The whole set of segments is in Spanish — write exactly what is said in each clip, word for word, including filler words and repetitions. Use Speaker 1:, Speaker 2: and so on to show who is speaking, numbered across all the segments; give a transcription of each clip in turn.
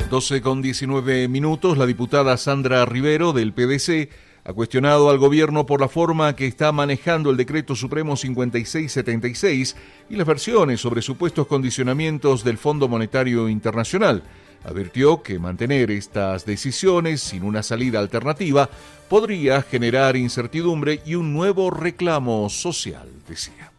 Speaker 1: doce con diecinueve minutos, la diputada Sandra Rivero del P D C ha cuestionado al gobierno por la forma que está manejando el Decreto Supremo cincuenta y seis setenta y seis y las versiones sobre supuestos condicionamientos del Fondo Monetario Internacional. Advirtió que mantener estas decisiones sin una salida alternativa podría generar incertidumbre y un nuevo reclamo social, decía.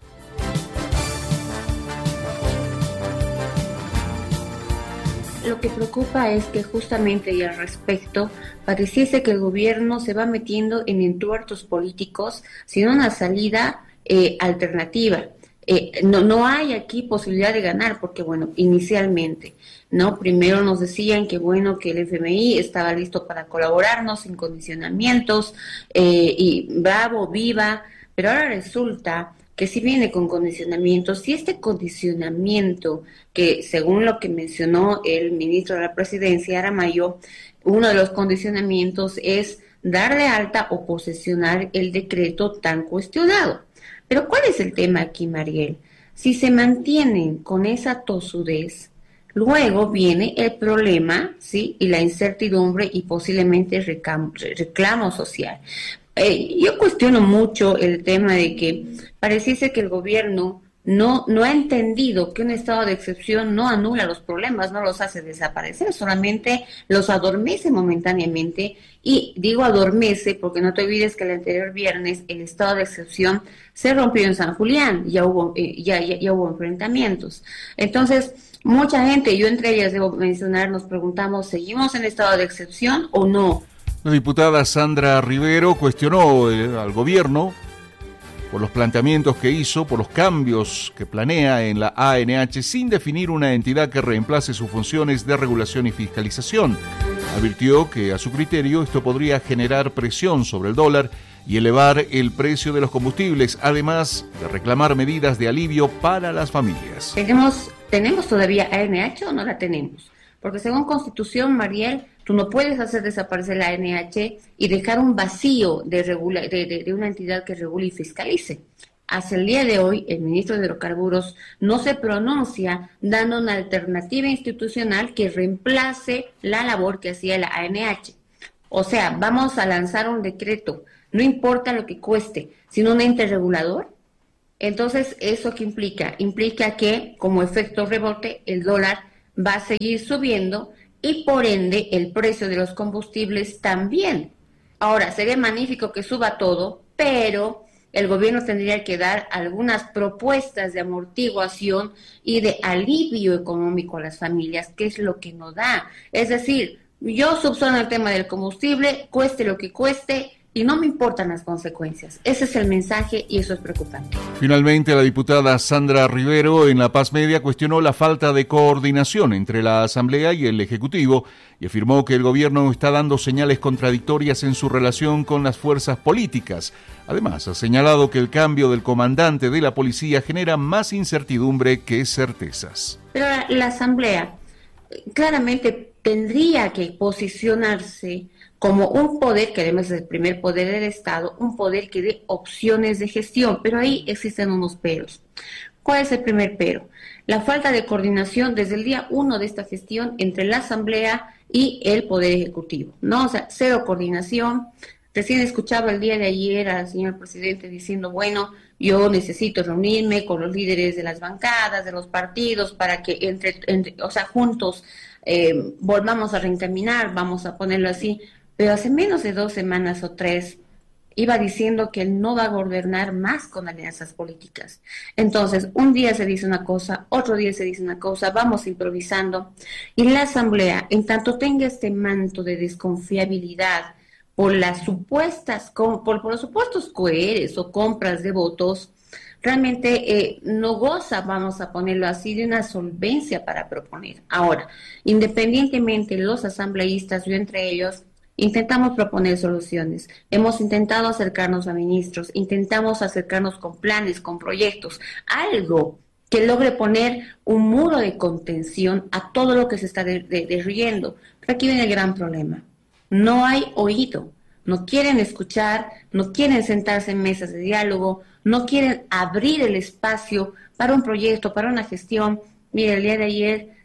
Speaker 2: Lo que preocupa es que justamente y al respecto pareciese que el gobierno se va metiendo en entuertos políticos sin una salida eh, alternativa. Eh, no, no hay aquí posibilidad de ganar porque, bueno, inicialmente, ¿no? Primero nos decían que, bueno, que el F M I estaba listo para colaborarnos sin condicionamientos eh, y bravo, viva, pero ahora resulta que sí viene con condicionamientos, y este condicionamiento que según lo que mencionó el ministro de la Presidencia, Aramayo, uno de los condicionamientos es darle alta o posesionar el decreto tan cuestionado. Pero ¿cuál es el tema aquí, Mariel? Si se mantienen con esa tosudez, luego viene el problema, ¿sí? Y la incertidumbre y posiblemente reclamo, reclamo social. Eh, yo cuestiono mucho el tema de que pareciese que el gobierno no, no ha entendido que un estado de excepción no anula los problemas, no los hace desaparecer, solamente los adormece momentáneamente. Y digo adormece porque no te olvides que el anterior viernes el estado de excepción se rompió en San Julián, ya hubo, eh, ya, ya, ya hubo enfrentamientos. Entonces, mucha gente, yo entre ellas debo mencionar, nos preguntamos, ¿seguimos en estado de excepción o no?
Speaker 1: La diputada Sandra Rivero cuestionó eh, al gobierno por los planteamientos que hizo, por los cambios que planea en la A N H sin definir una entidad que reemplace sus funciones de regulación y fiscalización. Advirtió que a su criterio esto podría generar presión sobre el dólar y elevar el precio de los combustibles, además de reclamar medidas de alivio para las familias.
Speaker 2: ¿Tenemos, ¿tenemos todavía A N H o no la tenemos? Porque según Constitución, Mariel, tú no puedes hacer desaparecer la A N H y dejar un vacío de, regula, de, de, de una entidad que regule y fiscalice. Hasta el día de hoy, el ministro de Hidrocarburos no se pronuncia dando una alternativa institucional que reemplace la labor que hacía la A N H. O sea, vamos a lanzar un decreto, no importa lo que cueste, sino un ente regulador. Entonces, ¿eso qué implica? Implica que, como efecto rebote, el dólar va a seguir subiendo y por ende el precio de los combustibles también. Ahora, sería magnífico que suba todo, pero el gobierno tendría que dar algunas propuestas de amortiguación y de alivio económico a las familias, que es lo que no da. Es decir, yo subsano el tema del combustible, cueste lo que cueste, y no me importan las consecuencias. Ese es el mensaje y eso es preocupante.
Speaker 1: Finalmente, la diputada Sandra Rivero en La Paz Media cuestionó la falta de coordinación entre la Asamblea y el Ejecutivo y afirmó que el gobierno está dando señales contradictorias en su relación con las fuerzas políticas. Además, ha señalado que el cambio del comandante de la policía genera más incertidumbre que certezas.
Speaker 2: Pero la, la Asamblea claramente tendría que posicionarse como un poder, que además es el primer poder del Estado, un poder que dé opciones de gestión, pero ahí existen unos peros. ¿Cuál es el primer pero? La falta de coordinación desde el día uno de esta gestión entre la Asamblea y el Poder Ejecutivo, ¿no? O sea, cero coordinación. Recién escuchaba el día de ayer al señor presidente diciendo, bueno, yo necesito reunirme con los líderes de las bancadas, de los partidos, para que entre, entre o sea, juntos eh, volvamos a reencaminar, vamos a ponerlo así. Pero hace menos de dos semanas o tres iba diciendo que él no va a gobernar más con alianzas políticas. Entonces, un día se dice una cosa, otro día se dice una cosa, vamos improvisando. Y la Asamblea, en tanto tenga este manto de desconfiabilidad por las supuestas, por, por los supuestos coheres o compras de votos, realmente eh, no goza, vamos a ponerlo así, de una solvencia para proponer. Ahora, independientemente los asambleístas, yo entre ellos, intentamos proponer soluciones, hemos intentado acercarnos a ministros, intentamos acercarnos con planes, con proyectos, algo que logre poner un muro de contención a todo lo que se está de, de, derruyendo. Pero aquí viene el gran problema, no hay oído, no quieren escuchar, no quieren sentarse en mesas de diálogo, no quieren abrir el espacio para un proyecto, para una gestión. Mire, el día de ayer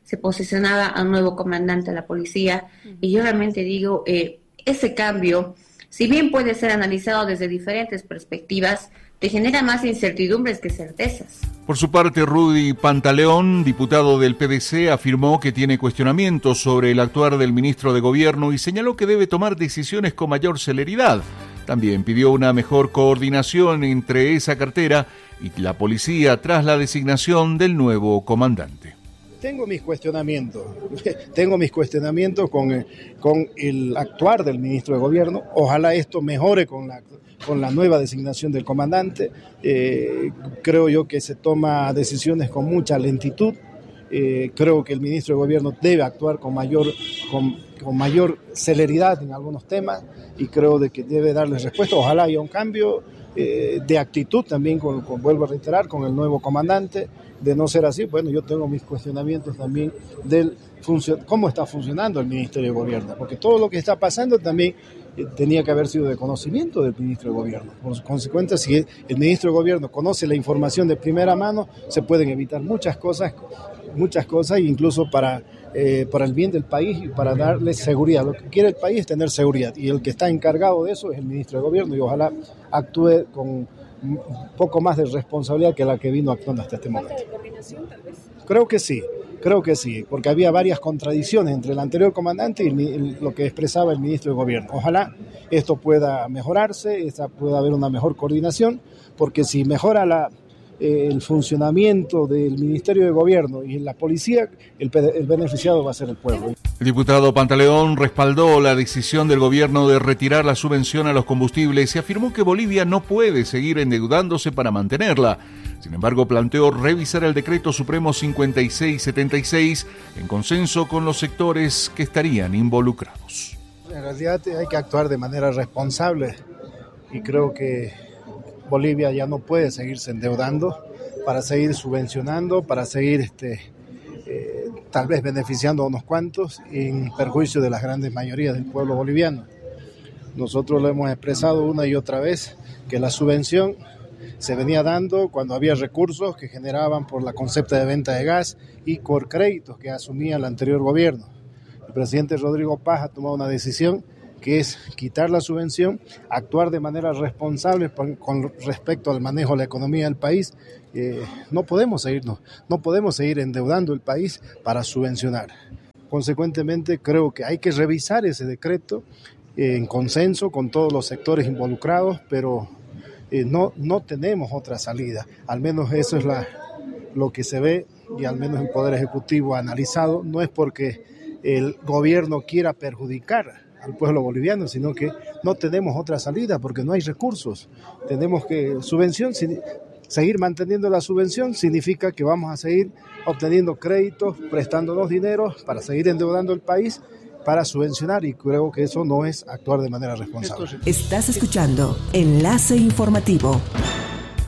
Speaker 2: se posicionaba a un nuevo comandante de la policía, y yo realmente digo, eh, ese cambio, si bien puede ser analizado desde diferentes perspectivas, te genera más incertidumbres que certezas.
Speaker 1: Por su parte, Rudy Pantaleón, diputado del P D C, afirmó que tiene cuestionamientos sobre el actuar del ministro de Gobierno y señaló que debe tomar decisiones con mayor celeridad. También pidió una mejor coordinación entre esa cartera y la policía tras la designación del nuevo comandante.
Speaker 3: Tengo mis cuestionamientos, tengo mis cuestionamientos con, con el actuar del ministro de Gobierno. Ojalá esto mejore con la, con la nueva designación del comandante. Eh, creo yo que se toma decisiones con mucha lentitud. Eh, creo que el ministro de Gobierno debe actuar con mayor, con, con mayor celeridad en algunos temas y creo de que debe darles respuesta. Ojalá haya un cambio eh, de actitud también, con, con, vuelvo a reiterar, con el nuevo comandante. De no ser así, bueno, yo tengo mis cuestionamientos también del funcio- cómo está funcionando el Ministerio de Gobierno, porque todo lo que está pasando también eh, tenía que haber sido de conocimiento del Ministro de Gobierno. Por consecuencia, si el Ministro de Gobierno conoce la información de primera mano, se pueden evitar muchas cosas, muchas cosas, incluso para, eh, para el bien del país y para darle seguridad. Lo que quiere el país es tener seguridad, y el que está encargado de eso es el Ministro de Gobierno, y ojalá actúe con un poco más de responsabilidad que la que vino actuando hasta este momento.
Speaker 4: ¿Falta de coordinación, tal vez?
Speaker 3: Creo que sí, creo que sí, porque había varias contradicciones entre el anterior comandante y el, lo que expresaba el ministro de Gobierno. Ojalá esto pueda mejorarse, esta, pueda haber una mejor coordinación, porque si mejora la, eh, el funcionamiento del Ministerio de Gobierno y la policía, el, el beneficiado va a ser el pueblo.
Speaker 1: El diputado Pantaleón respaldó la decisión del gobierno de retirar la subvención a los combustibles y afirmó que Bolivia no puede seguir endeudándose para mantenerla. Sin embargo, planteó revisar el decreto supremo cincuenta y seis setenta y seis en consenso con los sectores que estarían involucrados.
Speaker 3: En realidad hay que actuar de manera responsable y creo que Bolivia ya no puede seguirse endeudando para seguir subvencionando, para seguir este, eh, tal vez beneficiando a unos cuantos en perjuicio de las grandes mayorías del pueblo boliviano. Nosotros lo hemos expresado una y otra vez que la subvención se venía dando cuando había recursos que generaban por la concepta de venta de gas y por créditos que asumía el anterior gobierno. El presidente Rodrigo Paz ha tomado una decisión que es quitar la subvención, actuar de manera responsable con respecto al manejo de la economía del país. Eh, no podemos seguirnos, no podemos seguir endeudando el país para subvencionar. Consecuentemente, creo que hay que revisar ese decreto eh, en consenso con todos los sectores involucrados, pero eh, no, no tenemos otra salida. Al menos eso es la, lo que se ve, y al menos el Poder Ejecutivo ha analizado. No es porque el gobierno quiera perjudicar al pueblo boliviano, sino que no tenemos otra salida porque no hay recursos. Tenemos que subvención, seguir manteniendo la subvención significa que vamos a seguir obteniendo créditos, prestándonos dinero para seguir endeudando el país para subvencionar, y creo que eso no es actuar de manera responsable.
Speaker 5: Estás escuchando Enlace Informativo.